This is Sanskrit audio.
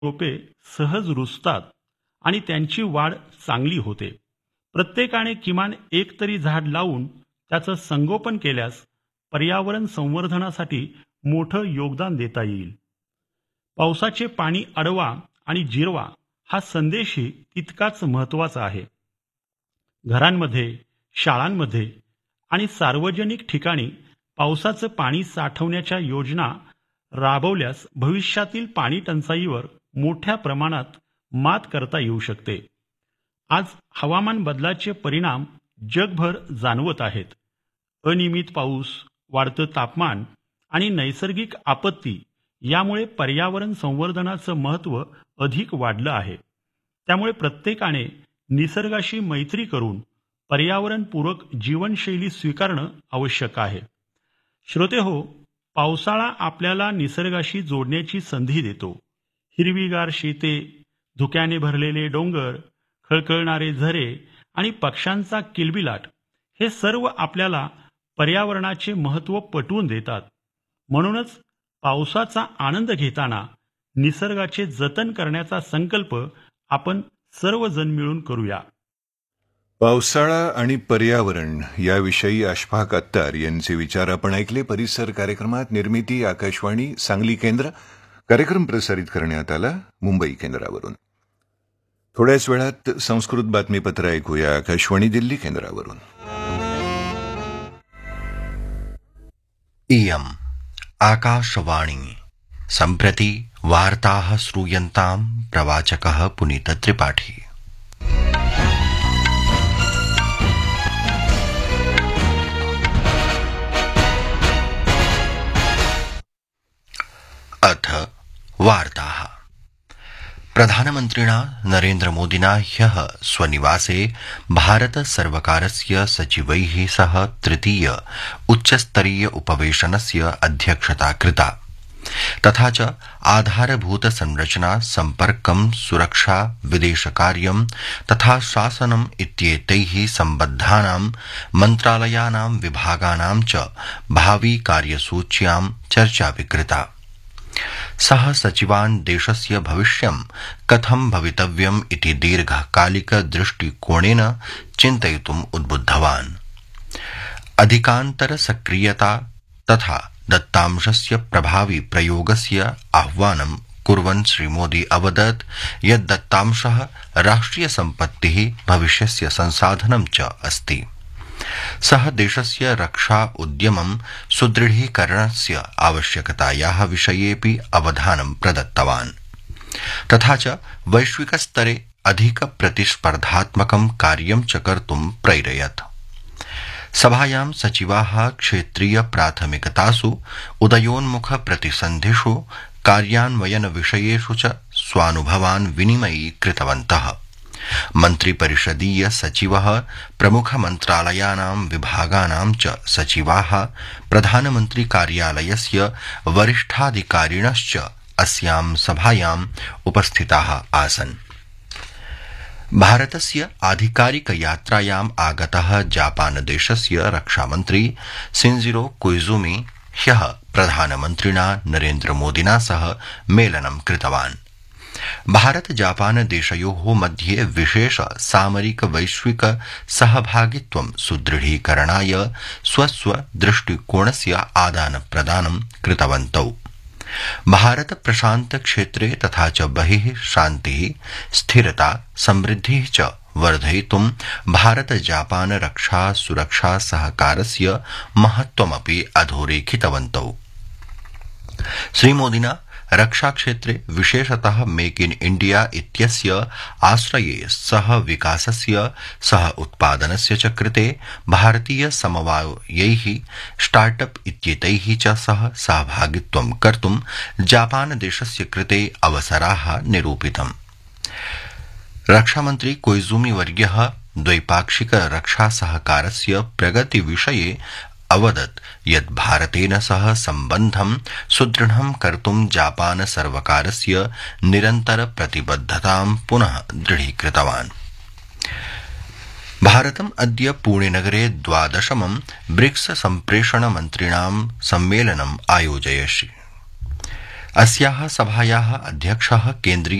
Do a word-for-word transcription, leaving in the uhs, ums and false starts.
रोपे सहज रुजतात आणि त्यांची वाढ चांगली होते. प्रत्येकाने किमान एक तरी झाड लावून त्याचं संगोपन केल्यास पर्यावरण संवर्धनासाठी मोठं योगदान देता येईल. पावसाचे पाणी अडवा आणि जिरवा हा संदेशही तितकाच महत्त्वाचा आहे. घरांमध्ये, शाळांमध्ये आणि सार्वजनिक ठिकाणी पावसाचं पाणी साठवण्याच्या योजना राबवल्यास भविष्यातील पाणी टंचाईवर मोठ्या प्रमाणात मात करता येऊ शकते. आज हवामान बदलाचे परिणाम जगभर जाणवत आहेत. अनियमित पाऊस, वाढतं तापमान आणि नैसर्गिक आपत्ती यामुळे पर्यावरण संवर्धनाचं महत्त्व अधिक वाढलं आहे. त्यामुळे प्रत्येकाने निसर्गाशी मैत्री करून पर्यावरणपूरक जीवनशैली स्वीकारणं आवश्यक आहे. श्रोतेहो, पावसाळा आपल्याला निसर्गाशी जोडण्याची संधी देतो. हिरवीगार शेते, धुक्याने भरलेले डोंगर, खळखळणारे झरे आणि पक्ष्यांचा किलबिलाट हे सर्व आपल्याला पर्यावरणाचे महत्त्व पटवून देतात. म्हणूनच पावसाचा आनंद घेताना निसर्गाचे जतन करण्याचा संकल्प आपण सर्वजण मिळून करूया. पावसाळा आणि पर्यावरण याविषयी अशफाक अत्तार यांचे विचार आपण ऐकले. परिसर कार्यक्रमात निर्मिती आकाशवाणी सांगली केंद्र. कार्यक्रम प्रसारित करण्यात आला मुंबई केंद्रावरून. थोड्याच वेळात संस्कृत बातमीपत्र ऐकूया आकाशवाणी दिल्ली केंद्रावरून. इयम् आकाशवाणी. सम्प्रति वार्ताः श्रूयन्ताम्. प्रवाचकः पुनीत त्रिपाठी. अथ वार्ताः. प्रधानमन्त्रिणा नरेन्द्रमोदिना ह्यः स्वनिवासे भारत सर्वकारस्य सचिवैः सह तृतीय उच्चस्तरीय उपवेशनस्य अध्यक्षता कृता. तथा च आधारभूत संरचना, सम्पर्कं, सुरक्षा, विदेशकार्यं तथा शासनम् इत्येतैः सम्बद्धानां मन्त्रालयानां विभागानां च भावी कार्यसूच्यां चर्चा विकृता. सः सचिवान् देशस्य भविष्यं कथं भवितव्यम् इति दीर्घकालिक दृष्टिकोणेन चिन्तयितुम् उद्बुद्धवान्. अधिकान्तर सक्रियता तथा दत्तांशस्य प्रभावी प्रयोगस्य आह्वानं कुर्वन् श्रीमोदी अवदत् यत् दत्तांशः राष्ट्रियसम्पत्तिः, भविष्यस्य संसाधनं च अस्ति. सः देशस्य रक्षा उद्यमं सुदृढीकरणस्य आवश्यकतायाः विषयेऽपि अवधानं प्रदत्तवान्. तथा च वैश्विकस्तरे अधिक प्रतिस्पर्धात्मकं कार्यं च कर्तुं प्रैरयत्. सभायां सचिवाः क्षेत्रीय प्राथमिकतासु, उदयोन्मुख प्रतिसन्धिषु, कार्यान्वयन विषयेषु च स्वानुभवान् विनिमयीकृतवन्तः. मन्त्रिपरिषदीय सचिवः, प्रमुख मन्त्रालयानां विभागानां च सचिवाः, प्रधानमन्त्री कार्यालयस्य वरिष्ठाधिकारिणश्च अस्यां सभायाम् उपस्थिताः आसन्. भारतस्य आधिकारिक यात्रायाम् आगतः जापानदेशस्य रक्षामन्त्री शिंजिरो कोइजुमी ह्यः प्रधानमन्त्रिणा नरेन्द्रमोदिना सह मेलनं कृतवान्. भारत जापान देशयोः मध्ये विशेष सामरिक वैश्विक सहभागित्वं सुदृढीकरणाय स्वस्व दृष्टिकोणस्य आदानप्रदानं कृतवन्तौ. भारत प्रशान्त क्षेत्रे तथा च बहिः शान्तिः, स्थिरता, समृद्धिः च वर्धयितुं भारत जापान रक्षा सुरक्षा सहकारस्य महत्त्वमपि अधोरेखितवन्तौ. श्रीमोदिना रक्षाक्षेत्रे विशेषतः मेक इन इण्डिया इत्यस्य आश्रये सह विकासस्य, सह उत्पादनस्य च कृते भारतीय समवायैः, स्टार्टअप इत्येतैः च सह सहभागित्वं कर्तुं जापानदेशस्य कृते अवसराः निरूपितम्. रक्षामन्त्री कोइजुमी वर्यः द्वैपाक्षिक रक्षा सहकारस्य प्रगतिविषये अवदत् यत् भारतेन सह सम्बन्धं सुदृढं कर्तुं जापान सर्वकारस्य निरन्तर प्रतिबद्धतां पुनः दृढीकृतवान्. भारतम् अद्य पुणेनगरे द्वादशमं ब्रिक्स सम्प्रेषण मन्त्रिणां सम्मेलनम् आयोजयति. अस्याः सभायाः अध्यक्षः केन्द्रीय